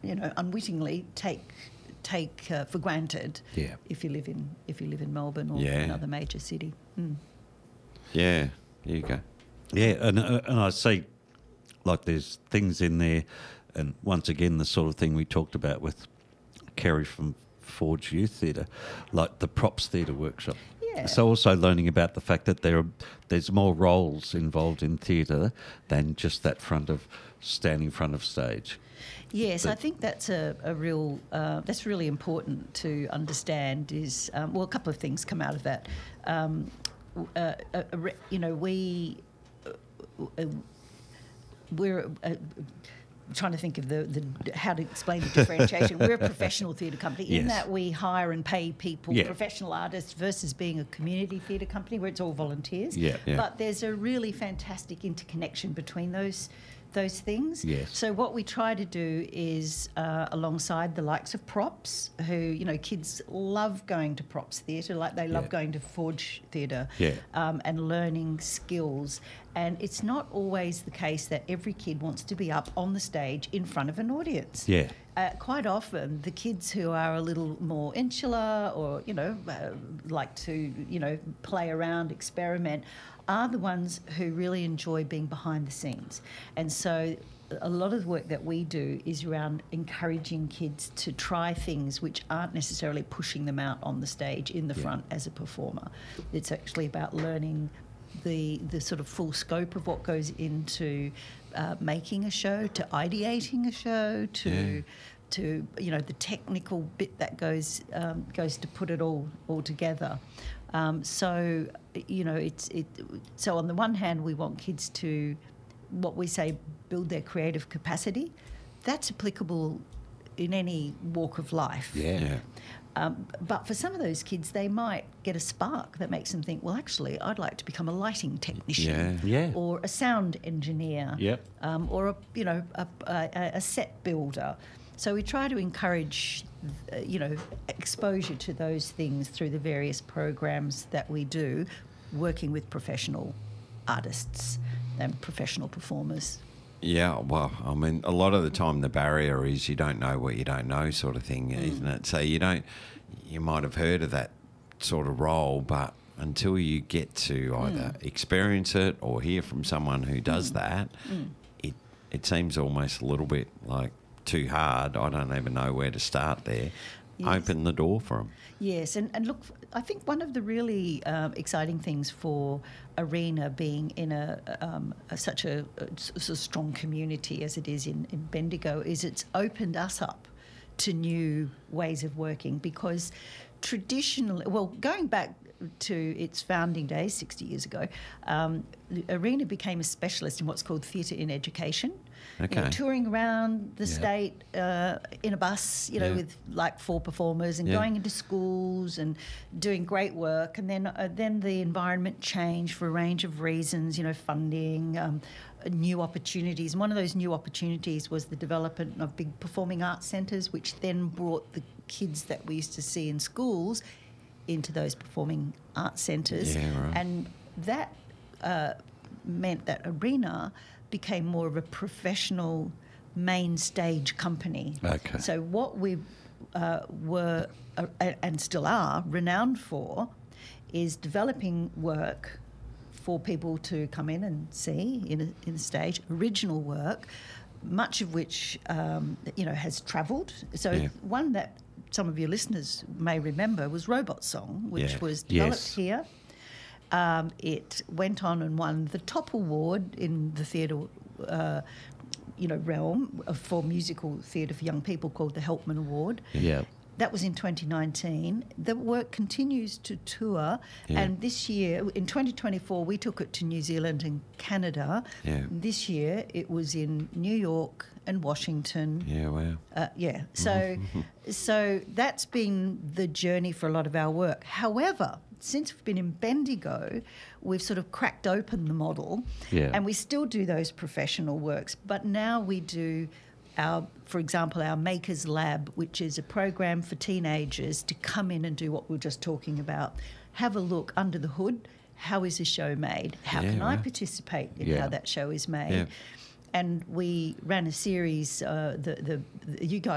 unwittingly take for granted. Yeah. If you live in Melbourne or Yeah. another major city. Yeah, there you go. Yeah, and I see, like, there's things in there, and once again, the sort of thing we talked about with Kerry from Forge Youth Theatre, like the props theatre workshop. Yeah. So also learning about the fact that there's more roles involved in theatre than just that standing in front of stage. Yes, I think that's a real that's really important to understand. Is a couple of things come out of that. We're trying to think of the how to explain the differentiation. We're a professional theatre company in Yes. that we hire and pay people, Yeah. professional artists, versus being a community theatre company where it's all volunteers. Yeah. Yeah. But there's a really fantastic interconnection between those things. Yes. So what we try to do is, alongside the likes of props, who, kids love going to props theatre, like they love Yeah. going to Forge Theatre, Yeah. and learning skills. And it's not always the case that every kid wants to be up on the stage in front of an audience. Yeah. Quite often, the kids who are a little more insular or, like to, play around, experiment, are the ones who really enjoy being behind the scenes. And so a lot of the work that we do is around encouraging kids to try things which aren't necessarily pushing them out on the stage in the front as a performer. It's actually about learning the sort of full scope of what goes into making a show, to ideating a show, to the technical bit that goes to put it all together. So on the one hand, we want kids to, what we say, build their creative capacity. That's applicable in any walk of life. Yeah. But for some of those kids, they might get a spark that makes them think, well, actually, I'd like to become a lighting technician, Yeah. or a sound engineer, Yep. or a set builder. So we try to encourage, exposure to those things through the various programs that we do, working with professional artists and professional performers. Yeah, well, I mean, a lot of the time the barrier is you don't know what you don't know, sort of thing, isn't it? So you might have heard of that sort of role, but until you get to either experience it or hear from someone who does that, it seems almost a little bit like too hard. I don't even know where to start there. Yes. Open the door for them. Yes, and look, I think one of the really exciting things for Arena being in such a strong community as it is in Bendigo is it's opened us up to new ways of working, because traditionally, going back to its founding days 60 years ago, Arena became a specialist in what's called theatre in education. Okay. Touring around the state in a bus, with like 4 performers, and going into schools and doing great work. And then the environment changed for a range of reasons, funding, new opportunities. And one of those new opportunities was the development of big performing arts centres, which then brought the kids that we used to see in schools into those performing arts centres. Yeah, right. And that meant that Arena became more of a professional main stage company. Okay. So what we were and still are renowned for is developing work for people to come in and see in a stage, original work, much of which has travelled. So one that some of your listeners may remember was Robot Song, which was developed here. It went on and won the top award in the theatre, realm for musical theatre for young people, called the Helpman Award. Yeah. That was in 2019. The work continues to tour, and this year, in 2024, we took it to New Zealand and Canada. Yeah. This year, it was in New York and Washington. Yeah, wow. So that's been the journey for a lot of our work. However, since we've been in Bendigo, we've sort of cracked open the model, and we still do those professional works, but now we do for example, our Makers Lab, which is a program for teenagers to come in and do what we were just talking about. Have a look under the hood. How is a show made? How can I participate in how that show is made? Yeah. And we ran a series, you guys